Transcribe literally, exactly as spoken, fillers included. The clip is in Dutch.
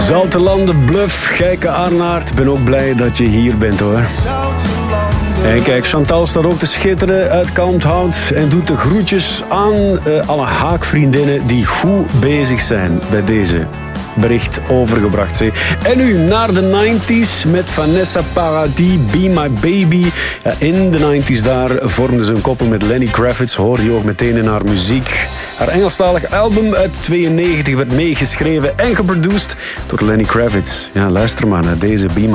Zoutelanden, Bluff, Gijke Arnaert. Ik ben ook blij dat je hier bent, hoor. En kijk, Chantal staat ook te schitteren uit Kalmthout en doet de groetjes aan uh, alle haakvriendinnen die goed bezig zijn bij deze bericht overgebracht. Zeg. En nu naar de negentig met Vanessa Paradis, Be My Baby. Ja, in de negentig daar vormden ze een koppel met Lenny Kravitz. Hoorde je ook meteen in haar muziek. Haar Engelstalig album uit tweeënnegentig werd meegeschreven en geproduceerd door Lenny Kravitz. Ja, luister maar naar deze Be My